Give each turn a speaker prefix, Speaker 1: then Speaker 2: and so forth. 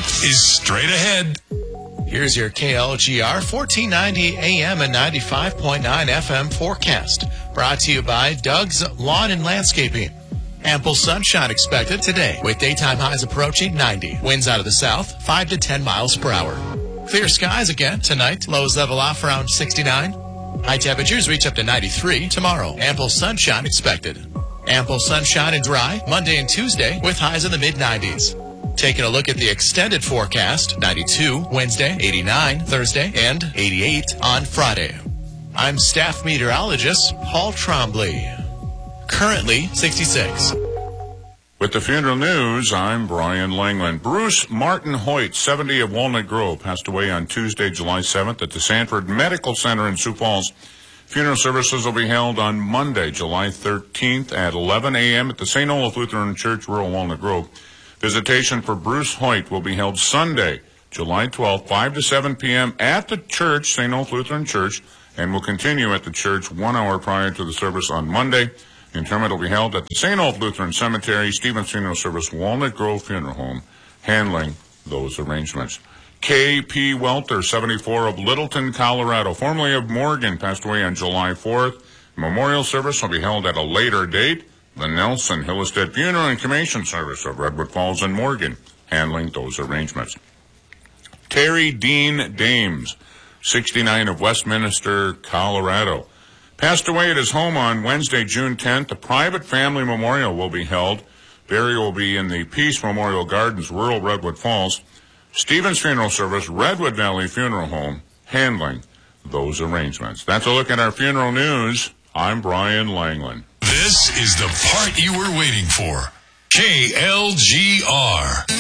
Speaker 1: is straight ahead.
Speaker 2: Here's your KLGR 1490 AM and 95.9 FM forecast. Brought to you by Doug's Lawn and Landscaping. Ample sunshine expected today with daytime highs approaching 90. Winds out of the south, 5 to 10 miles per hour. Clear skies again tonight. Lows level off around 69. High temperatures reach up to 93 tomorrow. Ample sunshine expected. Ample sunshine and dry Monday and Tuesday with highs in the mid-90s. Taking a look at the extended forecast, 92 Wednesday, 89 Thursday, and 88 on Friday. I'm staff meteorologist Paul Trombley. Currently 66.
Speaker 3: With the funeral news, I'm Brian Langland. Bruce Martin Hoyt, 70 of Walnut Grove, passed away on Tuesday, July 7th at the Sanford Medical Center in Sioux Falls. Funeral services will be held on Monday, July 13th at 11 a.m. at the St. Olaf Lutheran Church, rural Walnut Grove. Visitation for Bruce Hoyt will be held Sunday, July 12th, 5 to 7 p.m. at the church, St. Olaf Lutheran Church, and will continue at the church 1 hour prior to the service on Monday. Interment will be held at the St. Olaf Lutheran Cemetery, Stevens Funeral Service, Walnut Grove Funeral Home, handling those arrangements. K.P. Welter, 74 of Littleton, Colorado, formerly of Morgan, passed away on July 4th. Memorial service will be held at a later date. The Nelson Hillestead Funeral and Cremation Service of Redwood Falls and Morgan, handling those arrangements. Terry Dean Dames, 69 of Westminster, Colorado, passed away at his home on Wednesday, June 10th. A private family memorial will be held. Burial will be in the Peace Memorial Gardens, rural Redwood Falls. Stevens Funeral Service, Redwood Valley Funeral Home, handling those arrangements. That's a look at our funeral news. I'm Brian Langland.
Speaker 1: This is the part you were waiting for. KLGR.